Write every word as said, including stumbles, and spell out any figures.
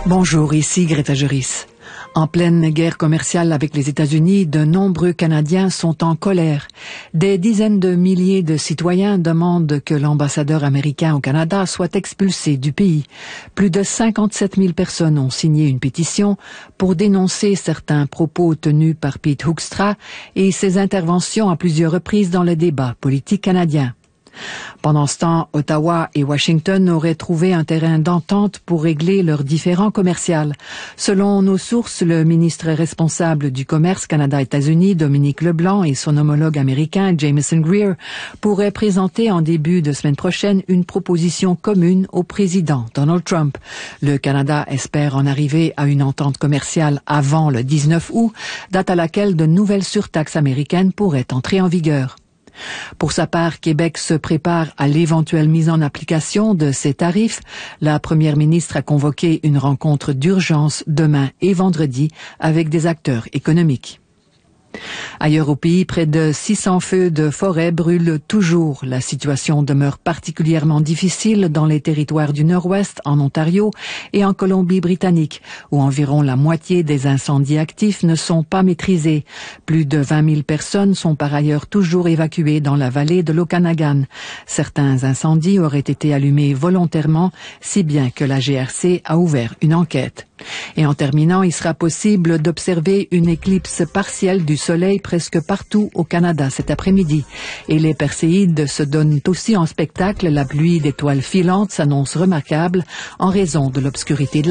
Bonjour, ici Greta Juris. En pleine guerre commerciale avec les États-Unis, de nombreux Canadiens sont en colère. Des dizaines de milliers de citoyens demandent que l'ambassadeur américain au Canada soit expulsé du pays. Plus de cinquante-sept mille personnes ont signé une pétition pour dénoncer certains propos tenus par Pete Hoekstra et ses interventions à plusieurs reprises dans le débat politique canadien. Pendant ce temps, Ottawa et Washington auraient trouvé un terrain d'entente pour régler leurs différends commerciaux. Selon nos sources, le ministre responsable du commerce Canada-États-Unis, Dominique Leblanc, et son homologue américain, Jameson Greer, pourraient présenter en début de semaine prochaine une proposition commune au président Donald Trump. Le Canada espère en arriver à une entente commerciale avant le dix-neuf août, date à laquelle de nouvelles surtaxes américaines pourraient entrer en vigueur. Pour sa part, Québec se prépare à l'éventuelle mise en application de ces tarifs. La première ministre a convoqué une rencontre d'urgence demain et vendredi avec des acteurs économiques. Ailleurs au pays, près de six cents feux de forêt brûlent toujours. La situation demeure particulièrement difficile dans les territoires du Nord-Ouest, en Ontario et en Colombie-Britannique, où environ la moitié des incendies actifs ne sont pas maîtrisés. Plus de vingt mille personnes sont par ailleurs toujours évacuées dans la vallée de l'Okanagan. Certains incendies auraient été allumés volontairement, si bien que la G R C a ouvert une enquête. Et en terminant, il sera possible d'observer une éclipse partielle du soleil presque partout au Canada cet après-midi. Et les Perséides se donnent aussi en spectacle. La pluie d'étoiles filantes s'annonce remarquable en raison de l'obscurité de